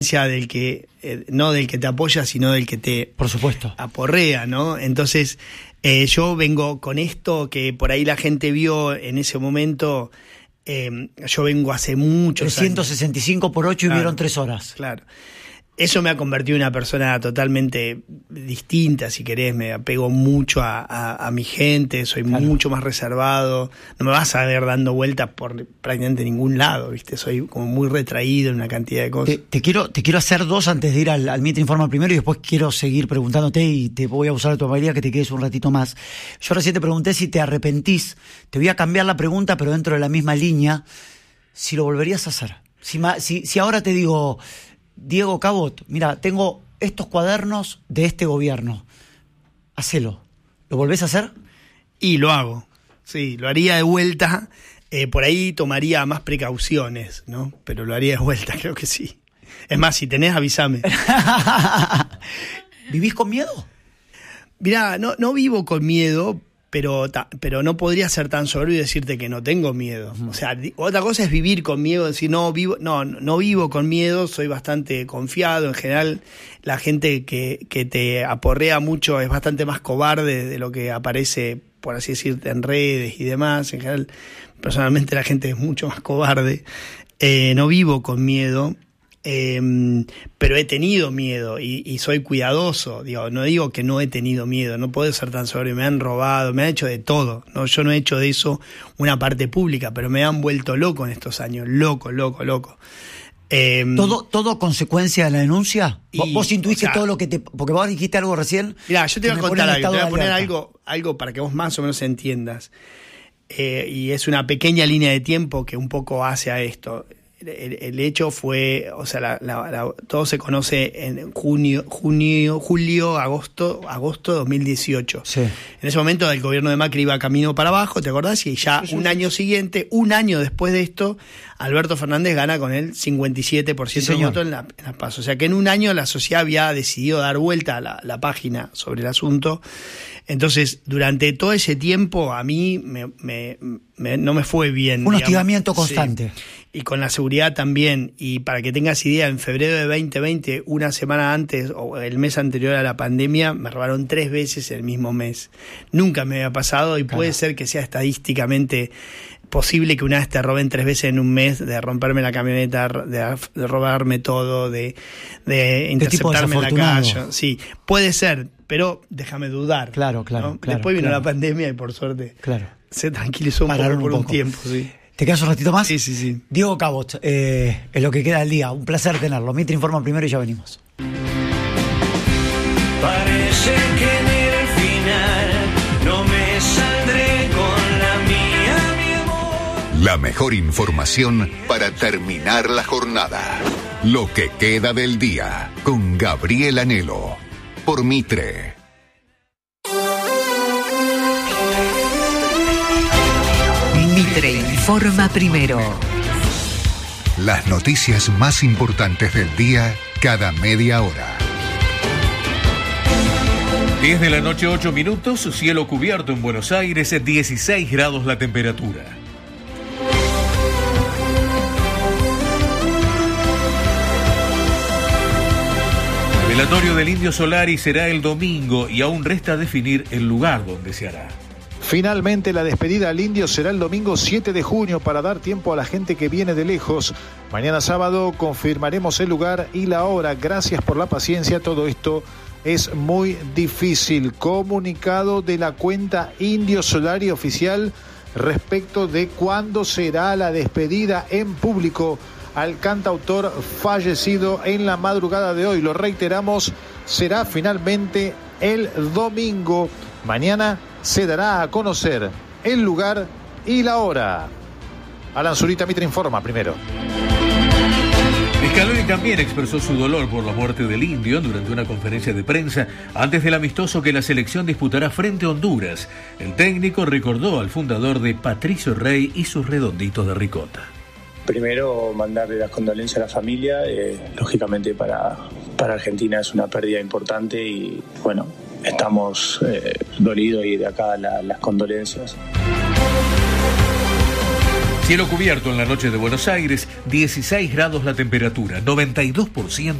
del que no del que te apoya, sino del que te, por supuesto, aporrea, ¿no? Entonces yo vengo con esto que por ahí la gente vio en ese momento. Yo vengo hace muchos 365 años. por 8 y Claro, vieron 3 horas. Claro. Eso me ha convertido en una persona totalmente distinta, si querés. Me apego mucho a mi gente, soy mucho más reservado. No me vas a ver dando vueltas por prácticamente ningún lado, ¿viste? Soy como muy retraído en una cantidad de cosas. Te quiero hacer dos antes de ir al Mitre Informa primero, y después quiero seguir preguntándote, y te voy a usar de tu amabilidad que te quedes un ratito más. Yo recién te pregunté si te arrepentís. Te voy a cambiar la pregunta, pero dentro de la misma línea. Si lo volverías a hacer. Si ahora te digo... Diego Cabot, mira, tengo estos cuadernos de este gobierno. Hacelo. ¿Lo volvés a hacer? Y lo hago. Sí, lo haría de vuelta. Por ahí tomaría más precauciones, ¿no? Pero lo haría de vuelta, creo que sí. Es más, si tenés, avísame. ¿Vivís con miedo? Mirá, no vivo con miedo, pero no podría ser tan soberbio y decirte que no tengo miedo. O sea, otra cosa es vivir con miedo, decir no vivo con miedo, soy bastante confiado. En general, la gente que te aporrea mucho es bastante más cobarde de lo que aparece, por así decirte, en redes y demás. En general, personalmente, la gente es mucho más cobarde. No vivo con miedo. Pero he tenido miedo y soy cuidadoso. No digo que no he tenido miedo, no puedo ser tan soberbio. Me han robado, me han hecho de todo, ¿no? Yo no he hecho de eso una parte pública, pero me han vuelto loco en estos años, loco. ¿Todo consecuencia de la denuncia? ¿Vos intuiste, o sea, todo lo que te... Porque vos dijiste algo recién. Mirá, yo te voy a contar algo, te voy a poner algo para que vos más o menos entiendas. Y es una pequeña línea de tiempo que un poco hace a esto. El hecho fue, o sea, todo se conoce en julio, agosto de 2018. Sí. En ese momento el gobierno de Macri iba camino para abajo, ¿te acordás? Y ya un año después de esto, Alberto Fernández gana con el 57% de voto en la PASO. O sea que en un año la sociedad había decidido dar vuelta a la página sobre el asunto. Entonces, durante todo ese tiempo a mí no me fue bien. Un hostigamiento constante. Sí. Y con la seguridad también. Y para que tengas idea, en febrero de 2020, una semana antes o el mes anterior a la pandemia, me robaron 3 veces el mismo mes. Nunca me había pasado y puede ser que sea estadísticamente posible que una vez te roben 3 veces en un mes, de romperme la camioneta, de robarme todo, de interceptarme en la calle. Sí, puede ser, pero déjame dudar. Claro. Después vino la pandemia y por suerte se tranquilizó un poco por un tiempo. Sí. ¿Te quedas un ratito más? Sí. Diego Cabot, es lo que queda del día. Un placer tenerlo. Mitre Informa primero y ya venimos. Parece que en el final no me saldré con la mía, mi amor. La mejor información para terminar la jornada. Lo que queda del día con Gabriel Anhelo por Mitre. Mitre Informa primero. Las noticias más importantes del día cada media hora. 10 de la noche, 8 minutos, cielo cubierto en Buenos Aires, 16 grados la temperatura. El velatorio del Indio Solari será el domingo y aún resta definir el lugar donde se hará. Finalmente la despedida al Indio será el domingo 7 de junio para dar tiempo a la gente que viene de lejos. Mañana sábado confirmaremos el lugar y la hora. Gracias por la paciencia, todo esto es muy difícil. Comunicado de la cuenta Indio Solari oficial respecto de cuándo será la despedida en público al cantautor fallecido en la madrugada de hoy. Lo reiteramos, será finalmente el domingo. Mañana se dará a conocer el lugar y la hora. Alan Zurita, Mitre Informa primero. Scaloni también expresó su dolor por la muerte del Indio durante una conferencia de prensa antes del amistoso que la selección disputará frente a Honduras. El técnico recordó al fundador de Patricio Rey y sus redonditos de ricota. Primero, mandarle las condolencias a la familia. Lógicamente para Argentina es una pérdida importante y bueno, estamos dolidos y de acá las condolencias. Cielo cubierto en la noche de Buenos Aires, 16 grados la temperatura, 92%